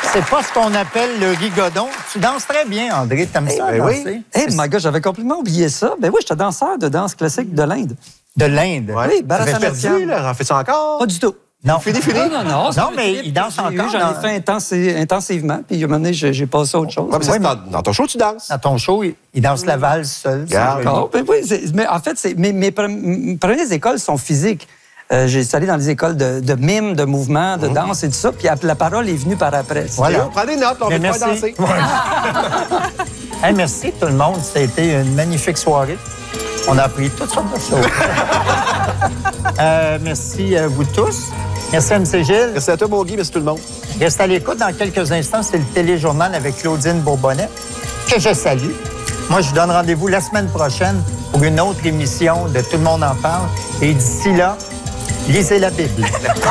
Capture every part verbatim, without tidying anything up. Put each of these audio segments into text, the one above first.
C'est pas ce qu'on appelle le rigodon. Tu danses très bien, André. T'aimes hey, ça, ben danser? Oui. Hey, my God, j'avais complètement oublié ça. Ben oui, j'étais danseur de danse classique de l'Inde. De l'Inde? Ouais. Oui, Barras perdu, là. En fait ça encore? Pas du tout. Non. Fini, fini. Non, non, non. Non, mais il danse encore. J'en ai fait intensi- intensivement, puis à un moment donné, j'ai, j'ai passé à autre chose. Ouais, mais dans, dans ton show, tu danses. Dans ton show, il, il danse la valse seul. D'accord. Ben oui, c'est, mais en fait, c'est, mes, mes, mes premières écoles sont physiques. Euh, j'ai allé dans les écoles de, de mime, de mouvement, de danse et tout ça, puis la parole est venue par après. Voilà. Prends des notes, on va pas danser. Hey, merci tout le monde. Ça a été une magnifique soirée. On a appris toutes sortes de choses. euh, merci à vous tous. Merci à M C Gilles. Merci à toi, mon Guy. Merci tout le monde. Reste à l'écoute. Dans quelques instants, c'est le téléjournal avec Claudine Bourbonnais, que je salue. Moi, je vous donne rendez-vous la semaine prochaine pour une autre émission de Tout le monde en parle. Et d'ici là, lisez la Bible.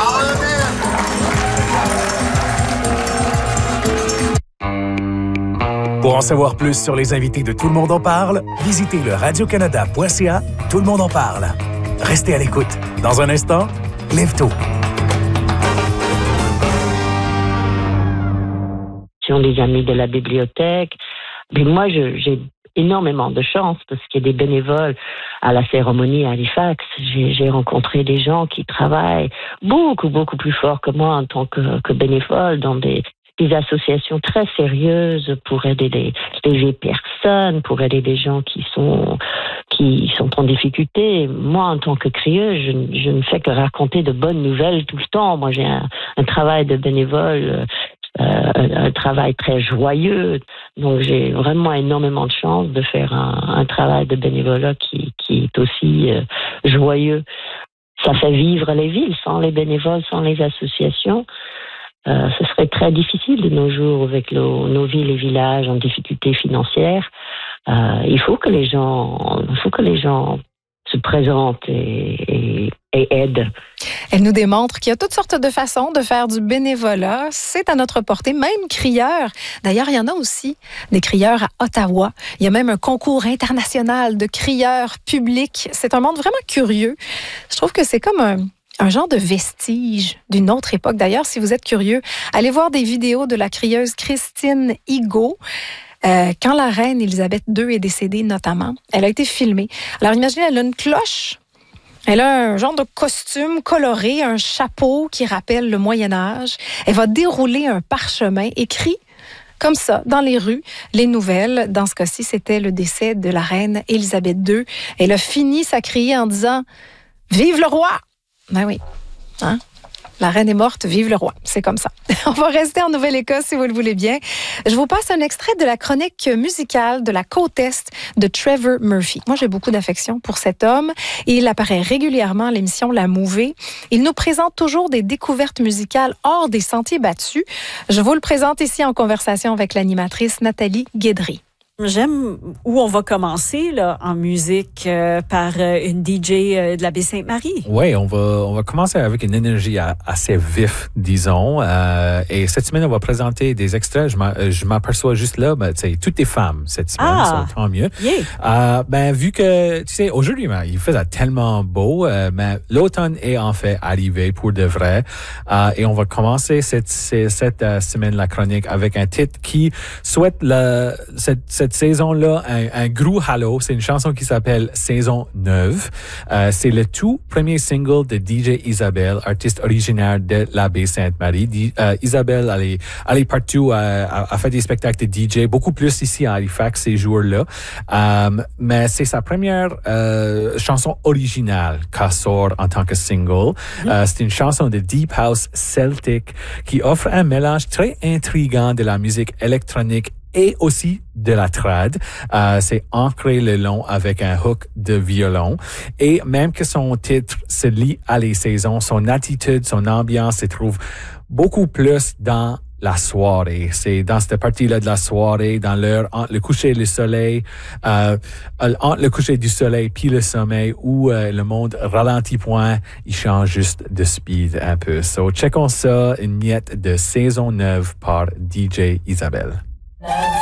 Pour en savoir plus sur les invités de Tout le monde en parle, visitez le radio canada point c a. Tout le monde en parle. Restez à l'écoute. Dans un instant, Lève-tôt. Les amis de la bibliothèque. Mais moi, je, j'ai énormément de chance parce qu'il y a des bénévoles à la cérémonie à Halifax. J'ai, j'ai rencontré des gens qui travaillent beaucoup, beaucoup plus fort que moi en tant que, que bénévole dans des, des associations très sérieuses pour aider les, les vieilles personnes, pour aider des gens qui sont, qui sont en difficulté. Moi, en tant que crieuse, je, je ne fais que raconter de bonnes nouvelles tout le temps. Moi, j'ai un, un travail de bénévole Euh, un, un travail très joyeux. Donc, j'ai vraiment énormément de chance de faire un, un travail de bénévolat qui, qui est aussi euh, joyeux. Ça fait vivre les villes. Sans les bénévoles, sans les associations, euh, ce serait très difficile de nos jours avec nos, nos villes et villages en difficulté financière. Euh, il faut que les gens, il faut que les gens se présentent et, et, et aident. Elle nous démontre qu'il y a toutes sortes de façons de faire du bénévolat. C'est à notre portée, même crieurs. D'ailleurs, il y en a aussi des crieurs à Ottawa. Il y a même un concours international de crieurs publics. C'est un monde vraiment curieux. Je trouve que c'est comme un, un genre de vestige d'une autre époque. D'ailleurs, si vous êtes curieux, allez voir des vidéos de la crieuse Christine Higaud. Euh, quand la reine Élisabeth deux est décédée, notamment, elle a été filmée. Alors, imaginez, elle a une cloche. Elle a un genre de costume coloré, un chapeau qui rappelle le Moyen-Âge. Elle va dérouler un parchemin écrit comme ça, dans les rues, les nouvelles. Dans ce cas-ci, c'était le décès de la reine Élisabeth deux. Elle a fini sa criée en disant « Vive le roi !» Ben oui, hein? La reine est morte, vive le roi. C'est comme ça. On va rester en Nouvelle-Écosse, si vous le voulez bien. Je vous passe un extrait de la chronique musicale de la côte Est de Trevor Murphy. Moi, j'ai beaucoup d'affection pour cet homme. Il apparaît régulièrement à l'émission La Mouvée. Il nous présente toujours des découvertes musicales hors des sentiers battus. Je vous le présente ici en conversation avec l'animatrice Nathalie Guédry. J'aime où on va commencer là, en musique euh, par euh, une D J euh, de la Baie-Sainte-Marie. Oui, on va, on va commencer avec une énergie assez vif, disons. Euh, et cette semaine, on va présenter des extraits. Je, m'a, je m'aperçois juste là, ben, tu sais, toutes les femmes cette semaine, ah, ça, tant mieux. Yeah. Euh, ben, vu que, tu sais, aujourd'hui, ben, il faisait tellement beau, euh, mais l'automne est en fait arrivé pour de vrai. Euh, et on va commencer cette, cette, cette uh, semaine, la chronique, avec un titre qui souhaite le, cette, cette Cette saison-là, un, un gros halo. C'est une chanson qui s'appelle Saison neuf. Euh, c'est le tout premier single de D J Isabelle, artiste originaire de la Baie-Sainte-Marie. D- euh, Isabelle, elle est, elle est partout, euh, a, a fait des spectacles de D J, beaucoup plus ici à Halifax ces jours-là. Euh, mais c'est sa première euh, chanson originale qu'elle sort en tant que single. Mm-hmm. Euh, c'est une chanson de Deep House Celtic qui offre un mélange très intriguant de la musique électronique et aussi de la trad. Euh, c'est ancré le long avec un hook de violon. Et même que son titre se lie à les saisons, son attitude, son ambiance se trouve beaucoup plus dans la soirée. C'est dans cette partie-là de la soirée, dans l'heure entre le coucher et le soleil, euh, entre le coucher du soleil puis le sommeil, où euh, le monde ralentit point, il change juste de speed un peu. So, checkons ça, une miette de Saison neuf par D J Isabelle.